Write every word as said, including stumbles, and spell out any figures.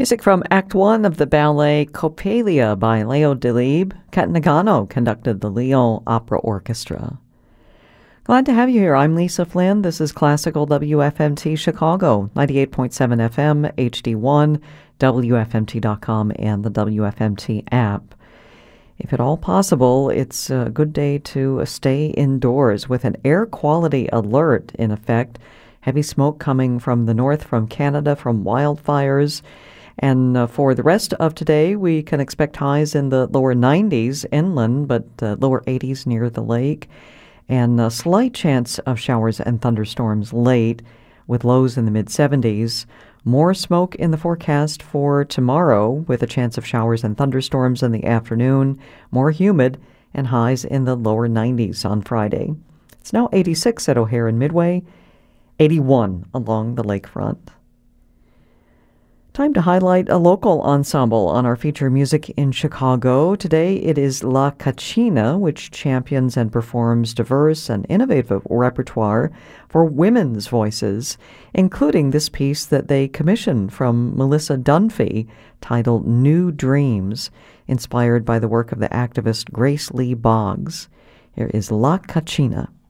Music from Act One of the ballet Coppelia by Leo Delibes. Kat Nagano conducted the Lyon Opera Orchestra. Glad to have you here. I'm Lisa Flynn. This is Classical W F M T Chicago, ninety-eight point seven F M, H D one, W F M T dot com, and the W F M T app. If at all possible, it's a good day to stay indoors with an air quality alert in effect. Heavy smoke coming from the north, from Canada, from wildfires. And uh, for the rest of today, we can expect highs in the lower nineties inland, but uh, lower eighties near the lake. And a slight chance of showers and thunderstorms late, with lows in the mid-seventies. More smoke in the forecast for tomorrow, with a chance of showers and thunderstorms in the afternoon. More humid, and highs in the lower nineties on Friday. It's now eighty-six at O'Hare and Midway, eighty-one along the lakefront. Time to highlight a local ensemble on our feature Music in Chicago. Today it is La Caccina, which champions and performs diverse and innovative repertoire for women's voices, including this piece that they commissioned from Melissa Dunphy, titled New Dreams, inspired by the work of the activist Grace Lee Boggs. Here is La Caccina.